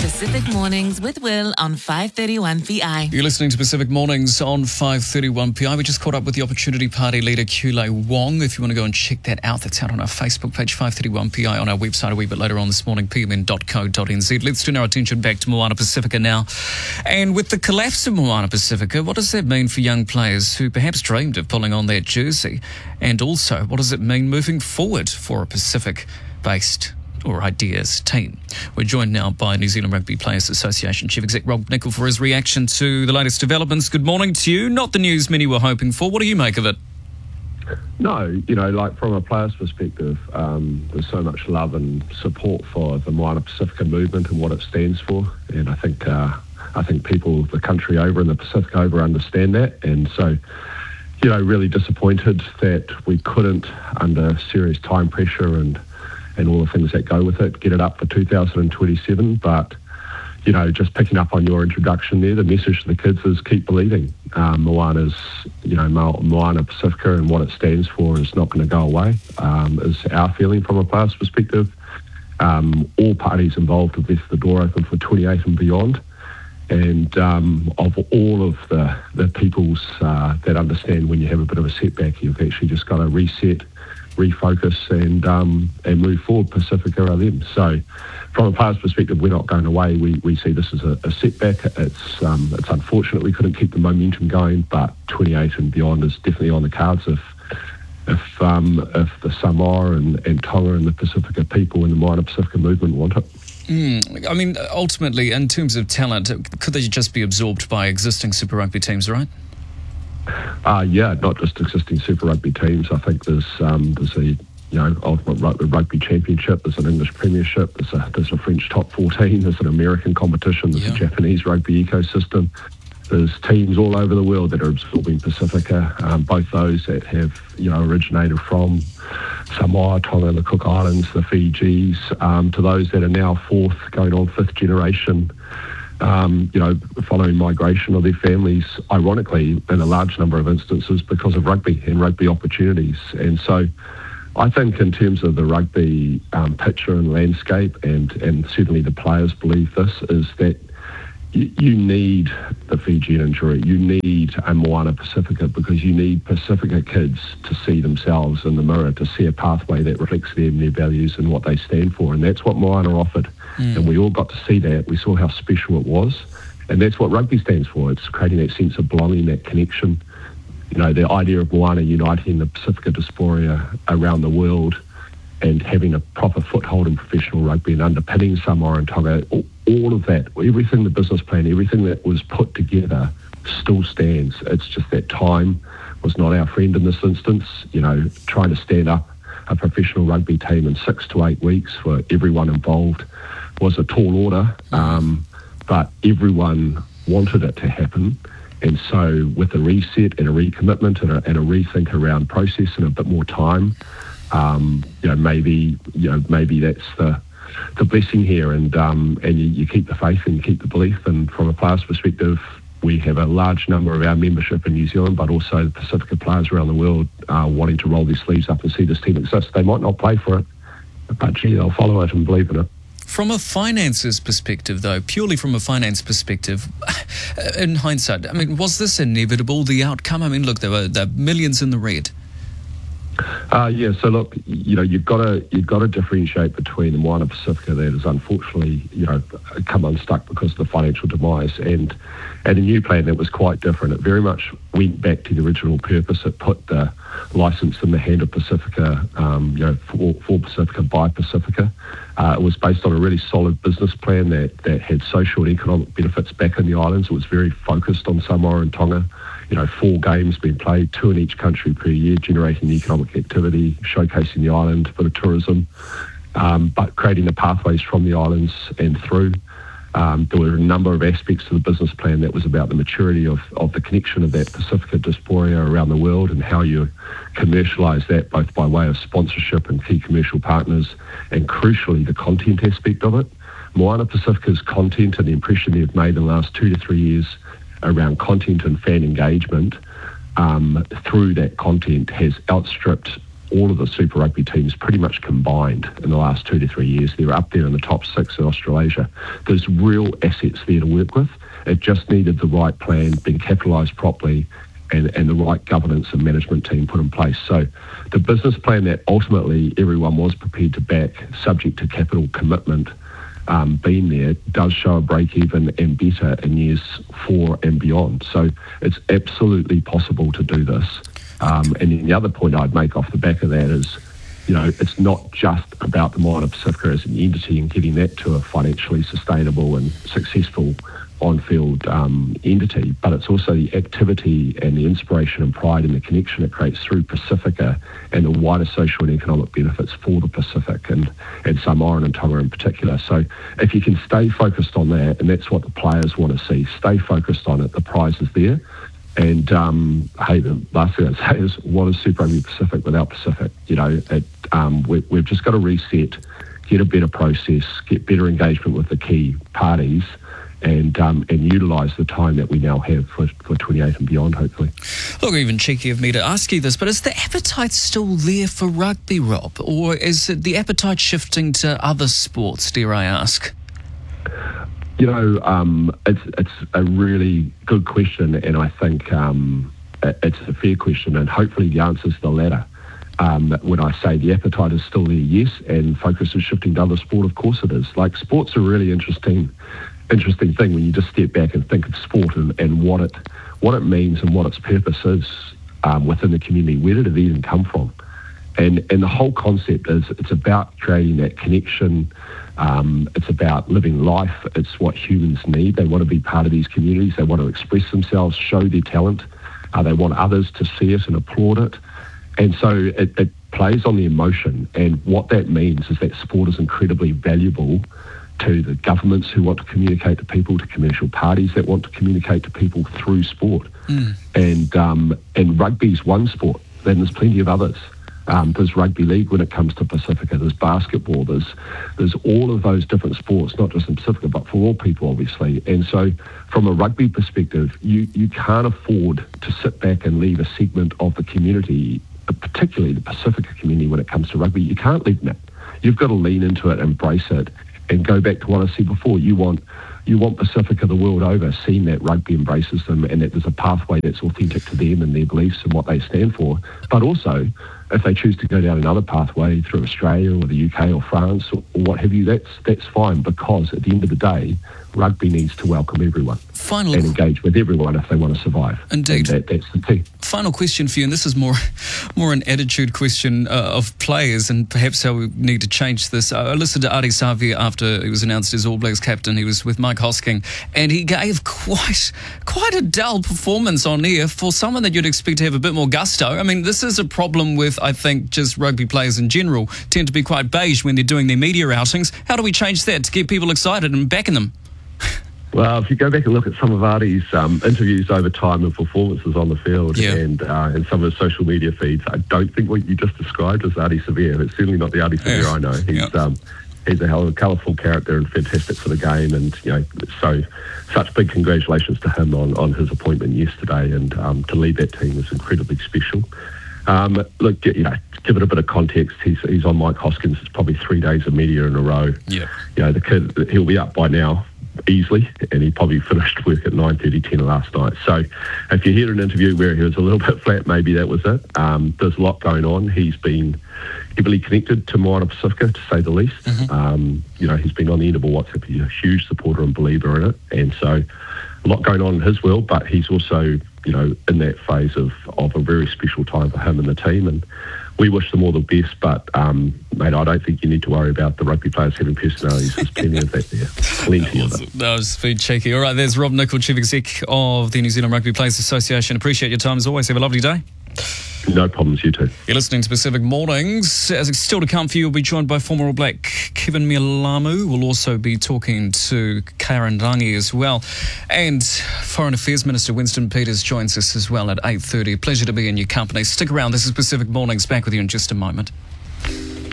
Pacific Mornings with Will on 531 PI. You're listening to Pacific Mornings on 531 PI. We just caught up with the Opportunity Party leader, Kulei Wong. If you want to go and check that out, that's out on our Facebook page, 531 PI, on our website a wee bit later on this morning, pmn.co.nz. Let's turn our attention back to Moana Pacifica now. And with the collapse of Moana Pacifica, what does that mean for young players who perhaps dreamed of pulling on that jersey? And also, what does it mean moving forward for a Pacific-based or ideas team? We're joined now by New Zealand Rugby Players Association Chief Exec Rob Nichol for his reaction to the latest developments. Good morning to you. Not the news many were hoping for. What do you make of it? No, like from a player's perspective, there's so much love and support for the Moana Pacifica movement and what it stands for, and I think people, the country over and the Pacific over, understand that, and so really disappointed that we couldn't, under serious time pressure and all the things that go with it, get it up for 2027. But, just picking up on your introduction there, the message to the kids is keep believing. Moana Pacifica and what it stands for is not going to go away, is our feeling from a player's perspective. All parties involved have left the door open for 28 and beyond. And of all of the peoples that understand when you have a bit of a setback, you've actually just got to reset, refocus and move forward. Pacifica are them. So from a player's perspective, we're not going away. We see this as a setback. It's unfortunate we couldn't keep the momentum going, but 28 and beyond is definitely on the cards if the Samoa and Tonga and the Pacifica people and the Moana Pacifica movement want it. I mean, ultimately, in terms of talent, could they just be absorbed by existing Super Rugby teams, right? Not just existing Super Rugby teams. I think there's a Ultimate Rugby Championship, there's an English Premiership, there's a French Top 14, there's an American competition, there's a Japanese rugby ecosystem. There's teams all over the world that are absorbing Pacifica, both those that have originated from Samoa, Tonga, the Cook Islands, the Fijis, to those that are now fourth, going on fifth generation, following migration of their families, ironically, in a large number of instances because of rugby and rugby opportunities. And so I think in terms of the rugby picture and landscape, and certainly the players believe this, is that you need the Fijian injury, you need a Moana Pacifica, because you need Pacifica kids to see themselves in the mirror, to see a pathway that reflects them, their values and what they stand for. And that's what Moana offered. And we all got to see that. We saw how special it was. And that's what rugby stands for. It's creating that sense of belonging, that connection. The idea of Moana uniting the Pacifica diaspora around the world and having a proper foothold in professional rugby and underpinning Samoa and Tonga, all of that, everything, the business plan, everything that was put together still stands. It's just that time was not our friend in this instance. Trying to stand up a professional rugby team in 6 to 8 weeks for everyone involved was a tall order, but everyone wanted it to happen. And so with a reset and a recommitment and a rethink around process and a bit more time, maybe that's the blessing here, and you keep the faith and you keep the belief. And from a player's perspective, we have a large number of our membership in New Zealand, but also the Pacifica players around the world wanting to roll their sleeves up and see this team exist. They might not play for it, but they'll follow it and believe in it. From a finances perspective, though, purely from a finance perspective, in hindsight, was this inevitable, the outcome? Look, there were millions in the red. So look, you've got to differentiate between the Moana Pacifica that has unfortunately, come unstuck because of the financial demise, and a new plan that was quite different. It very much went back to the original purpose. It put the license in the hand of Pacifica, for Pacifica by Pacifica. It was based on a really solid business plan that had social and economic benefits back in the islands. It was very focused on Samoa and Tonga. 4 games being played, 2 in each country per year, generating economic activity, showcasing the island for the tourism, but creating the pathways from the islands and through. There were a number of aspects to the business plan that was about the maturity of the connection of that Pacifica diaspora around the world and how you commercialise that both by way of sponsorship and key commercial partners, and crucially the content aspect of it. Moana Pacifica's content and the impression they've made in the last 2 to 3 years around content and fan engagement through that content has outstripped all of the Super Rugby teams pretty much combined in the last 2 to 3 years. They're up there in the top 6 in Australasia. There's real assets there to work with. It just needed the right plan, being capitalised properly, and the right governance and management team put in place. So the business plan that ultimately everyone was prepared to back, subject to capital commitment being there, does show a break-even and better in years 4 and beyond. So it's absolutely possible to do this. And then the other point I'd make off the back of that is, it's not just about the Moana Pacifica as an entity and getting that to a financially sustainable and successful on-field entity, but it's also the activity and the inspiration and pride and the connection it creates through Pacifica and the wider social and economic benefits for the Pacific and Samoa and Tonga in particular. So if you can stay focused on that, and that's what the players want to see, stay focused on it, the prize is there. And hey, the last thing I'd say is, what is Super Rugby Pacific without Pacific? We've just got to reset, get a better process, get better engagement with the key parties, and utilise the time that we now have for 28 and beyond, hopefully. Look, even cheeky of me to ask you this, but is the appetite still there for rugby, Rob? Or is it the appetite shifting to other sports, dare I ask? It's a really good question, and I think it's a fair question, and hopefully the answer is the latter. When I say the appetite is still there, yes, and focus is shifting to other sport, of course it is. Like, sport's a really interesting thing when you just step back and think of sport and what it means and what its purpose is within the community. Where did it even come from? And the whole concept is, it's about creating that connection. It's about living life. It's what humans need. They want to be part of these communities. They want to express themselves, show their talent. They want others to see it and applaud it. And so it plays on the emotion. And what that means is that sport is incredibly valuable to the governments who want to communicate to people, to commercial parties that want to communicate to people through sport. And rugby's one sport. Then there's plenty of others. There's rugby league when it comes to Pacifica. There's basketball. There's all of those different sports, not just in Pacifica, but for all people, obviously. And so from a rugby perspective, you can't afford to sit back and leave a segment of the community, particularly the Pacifica community, when it comes to rugby. You can't leave that. You've got to lean into it, embrace it, and go back to what I said before. You want Pacifica the world over, seeing that rugby embraces them and that there's a pathway that's authentic to them and their beliefs and what they stand for. But also, if they choose to go down another pathway through Australia or the UK or France or what have you, that's fine, because at the end of the day, rugby needs to welcome everyone and engage with everyone if they want to survive. Indeed. And that's the key. Final question for you, and this is more an attitude question of players and perhaps how we need to change this. I listened to Ardie Savea after he was announced as All Blacks captain. He was with Mike Hosking, and he gave quite a dull performance on air for someone that you'd expect to have a bit more gusto. I mean, this is a problem with, I think, just rugby players in general tend to be quite beige when they're doing their media outings. How do we change that to get people excited and backing them? Well, if you go back and look at some of Ardie's interviews over time and performances on the field, and some of his social media feeds, I don't think what you just described is Ardie Savea. It's certainly not the Ardie Savea I know. He's a hell of a colourful character and fantastic for the game, and so such big congratulations to him on his appointment yesterday, and to lead that team is incredibly special. Look, give it a bit of context. He's on Mike Hoskins. It's probably 3 days of media in a row. The kid, he'll be up by now easily, and he probably finished work at 9:30, 10 last night. So if you hear an interview where he was a little bit flat, maybe that was it. There's a lot going on. He's been heavily connected to Moana Pacifica, to say the least. He's been on the end of a WhatsApp. He's a huge supporter and believer in it, and so a lot going on in his world, but he's also in that phase of a very special time for him and the team, and we wish them all the best, but mate, I don't think you need to worry about the rugby players having personalities. There's plenty of that there. Plenty of it. That was very cheeky. All right, there's Rob Nichol, Chief Exec of the New Zealand Rugby Players Association. Appreciate your time as always. Have a lovely day. No problems, you too. You're listening to Pacific Mornings. As it's still to come for you, we'll be joined by former All Black Kevin Mialamu. We'll also be talking to Karen Rangi as well. And Foreign Affairs Minister Winston Peters joins us as well at 8:30. Pleasure to be in your company. Stick around. This is Pacific Mornings. Back with you in just a moment.